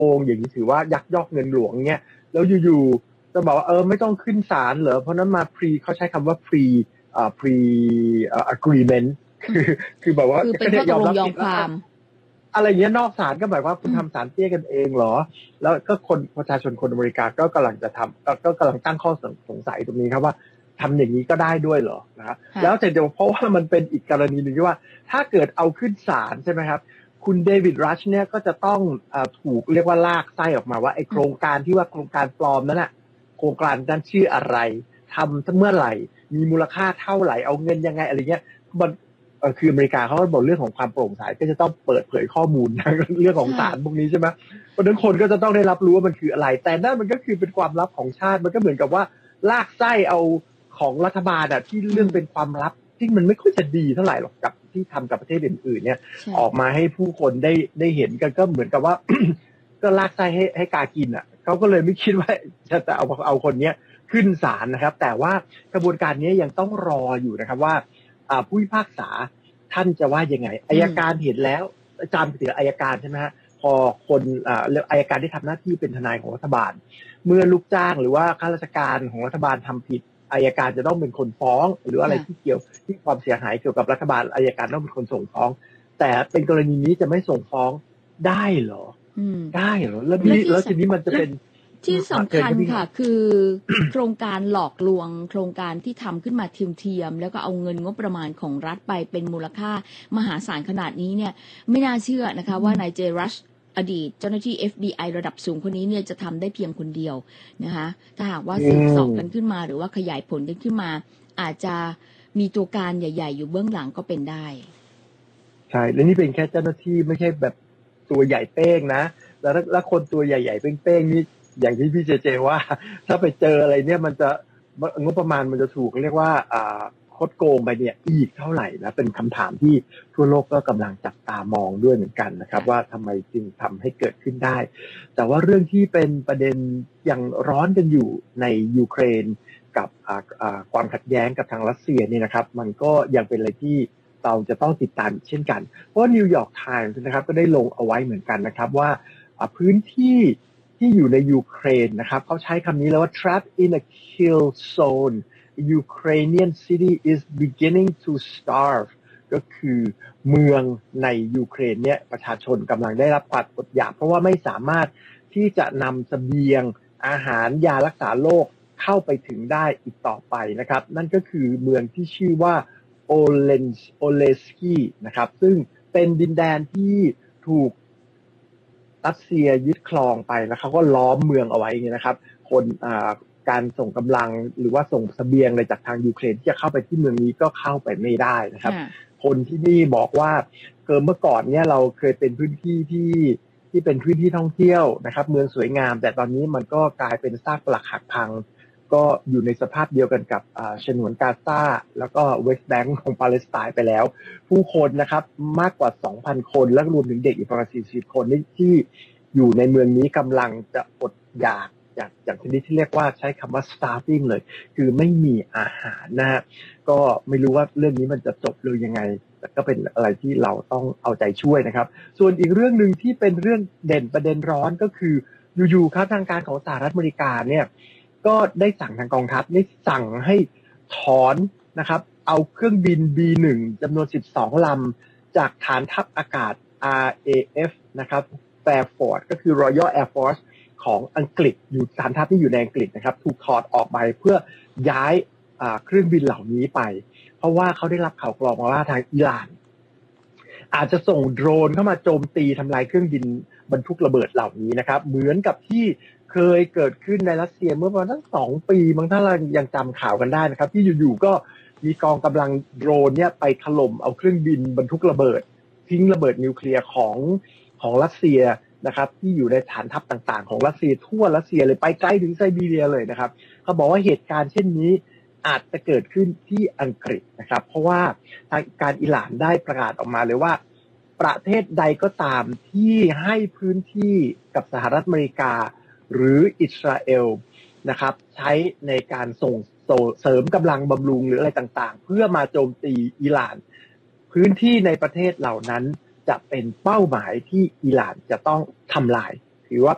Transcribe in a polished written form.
งอย่างนี้ถือว่ายักยอกเงินหลวงเนี่ยแล้วอยู่ๆจะบอกว่าไม่ต้องขึ้นศาลเหรอเพราะนั้นมาเขาใช้คำว่า pre agreement คือแบบว่าคือเป็นข้อตกลงยอมความอะไรเงี้ยนอกศาลก็หมายว่าคุณทำศาลเตี้ยกันเองเหรอแล้วก็ประชาชนคนอเมริกาก็กำลังจะทำก็กำลังตั้งข้อสงสัยตรงนี้ครับว่าทำอย่างนี้ก็ได้ด้วยเหรอนะครับแล้วแต่เดี๋ยวเพราะว่ามันเป็นอีกกรณีหนึ่งที่ว่าถ้าเกิดเอาขึ้นศาลใช่ไหมครับคุณเดวิดรัชเนี่ยก็จะต้องถูกเรียกว่าลากไส้ออกมาว่าไอ้โครงการที่ว่าโครงการปลอมนั้นน่ะโครงการนั้นชื่ออะไรทำเมื่อไหร่มีมูลค่าเท่าไหร่เอาเงินยังไงอะไรเงี้ยมันคืออเมริกาเขาบอกเรื่องของความโปร่งใสก็จะต้องเปิดเผยข้อมูลเรื่องของศาลพวกนี้ใช่ไหมเพราะฉะนั้นคนก็จะต้องได้รับรู้ว่ามันคืออะไรแต่นั่นมันก็คือเป็นความลับของชาติมันก็เหมือนกับว่าลากไส้เอาของรัฐบาลที่เรื่องเป็นความลับที่มันไม่ค่อยจะดีเท่าไหร่หรอกกับที่ทำกับประเทศอื่นๆเนี่ยออกมาให้ผู้คนได้เห็นกันก็เหมือนกับว่า ก็ลากไส้ให้กากินเขาก็เลยไม่คิดว่าจะเอาคนนี้ขึ้นศาลนะครับแต่ว่ากระบวนการนี้ยังต้องรออยู่นะครับว่าผู้พิพากษาท่านจะว่ายังไงอัยการเห็นแล้วอาจารย์ไปถึงอัยการใช่ไหมฮะพอคนอัยการที่ทำหน้าที่เป็นทนายของรัฐบาลเมื่อลูกจ้างหรือว่าข้าราชการของรัฐบาลทำผิดอัยการจะต้องเป็นคนฟ้องหรืออะไรที่เกี่ยวที่ความเสียหายเกี่ยวกับรัฐบาลอัยการต้องเป็นคนส่งฟ้องแต่เป็นกรณีนี้จะไม่ส่งฟ้องได้เหรอได้เหรอแล้วทีนี้มันจะเป็นที่สำคัญค่ะคือโครงการหลอกลวงโครงการที่ทำขึ้นมาเทียมๆแล้วก็เอาเงินงบประมาณของรัฐไปเป็นมูลค่ามหาศาลขนาดนี้เนี่ยไม่น่าเชื่อนะคะว่านายเจรัชอดีตเจ้าหน้าที่ FBI ระดับสูงคนนี้เนี่ยจะทำได้เพียงคนเดียวนะคะถ้าหากว่าสืบสอบกันขึ้นมาหรือว่าขยายผลกันขึ้นมาอาจจะมีตัวการใหญ่ๆอยู่เบื้องหลังก็เป็นได้ใช่และนี่เป็นแค่เจ้าหน้าที่ไม่ใช่แบบตัวใหญ่เป้งนะแล้วคนตัวใหญ่ๆเป้งๆนี่อย่างที่พี่เจว่าถ้าไปเจออะไรเนี่ยมันจะงบประมาณมันจะถูกเรียกว่าคดโกงไปเนี่ยอีกเท่าไหร่นะเป็นคำถามที่ทั่วโลกก็กำลังจับตามองด้วยเหมือนกันนะครับว่าทำไมจึงทำให้เกิดขึ้นได้แต่ว่าเรื่องที่เป็นประเด็นยังร้อนกันอยู่ในยูเครนกับความขัดแย้งกับทางรัสเซียนี่นะครับมันก็ยังเป็นอะไรที่เราจะต้องติดตามเช่นกันเพราะนิวยอร์กไทมส์นะครับก็ได้ลงเอาไว้เหมือนกันนะครับว่าพื้นที่ที่อยู่ในยูเครนนะครับเขาใช้คำนี้แล้วว่า trapped in a kill zone Ukrainian city is beginning to starve ก็คือเมืองในยูเครนเนี่ยประชาชนกำลังได้รับความอดอยากเพราะว่าไม่สามารถที่จะนำเสบียงอาหารยารักษาโรคเข้าไปถึงได้อีกต่อไปนะครับนั่นก็คือเมืองที่ชื่อว่าโอเลสกีนะครับซึ่งเป็นดินแดนที่ถูกรัสเซียยึดครองไปแล้วเขาก็ล้อมเมืองเอาไว้อย่างนี้นะครับคนการส่งกำลังหรือว่าส่งเสบียงอะไรจากทางยูเครนที่จะเข้าไปที่เมืองนี้ก็เข้าไปไม่ได้นะครับคนที่นี่บอกว่าเมื่อก่อนเนี่ยเราเคยเป็นพื้นที่ที่เป็นพื้นที่ท่องเที่ยวนะครับเมืองสวยงามแต่ตอนนี้มันก็กลายเป็นซากปรักหักพังก็อยู่ในสภาพเดียวกันกับฉนวนกาซาแล้วก็เวสต์แบงก์ของปาเลสไตน์ไปแล้วผู้คนนะครับมากกว่า 2,000 คนและรวมถึงเด็กอีกประมาณ40 คนที่อยู่ในเมืองนี้กำลังจะอดอยากอย่างชนิดที่เรียกว่าใช้คำว่า starving เลยคือไม่มีอาหารนะฮะก็ไม่รู้ว่าเรื่องนี้มันจะจบหรือยังไงแต่ก็เป็นอะไรที่เราต้องเอาใจช่วยนะครับส่วนอีกเรื่องนึงที่เป็นเรื่องเด่นประเด็นร้อนก็คืออยู่ๆครับทางการของสหรัฐอเมริกาเนี่ยก็ได้สั่งทางกองทัพได้สั่งให้ถอนนะครับเอาเครื่องบิน B1 จำนวน12 ลำจากฐานทัพอากาศ RAF นะครับFairford ก็คือ Royal Air Force ของอังกฤษอยู่ฐานทัพที่อยู่ในอังกฤษนะครับถูกถอดออกไปเพื่อย้ายเครื่องบินเหล่านี้ไปเพราะว่าเขาได้รับข่าวกรองมาว่าทางอิหร่านอาจจะส่งโดรนเข้ามาโจมตีทำลายเครื่องบินบรรทุกระเบิดเหล่านี้นะครับเหมือนกับที่เคยเกิดขึ้นในรัสเซียเมื่อประมาณ2 ปีบางท่านยังจำข่าวกันได้นะครับที่อยู่ๆก็มีกองกำลังโดรนเนี่ยไปถล่มเอาเครื่องบินบรรทุกระเบิดทิ้งระเบิดนิวเคลียร์ของรัสเซียนะครับที่อยู่ในฐานทัพต่างๆของรัสเซียทั่วรัสเซียเลยไปไกลถึงไซบีเรียเลยนะครับเขาบอกว่าเหตุการณ์เช่นนี้อาจจะเกิดขึ้นที่อังกฤษนะครับเพราะว่าทางการอิหร่านได้ประกาศออกมาเลยว่าประเทศใดก็ตามที่ให้พื้นที่กับสหรัฐอเมริกาหรืออิสราเอลนะครับใช้ในการส่งเสริมกำลังบำรุงหรืออะไรต่างๆเพื่อมาโจมตีอิหร่านพื้นที่ในประเทศเหล่านั้นจะเป็นเป้าหมายที่อิหร่านจะต้องทำลายถือว่า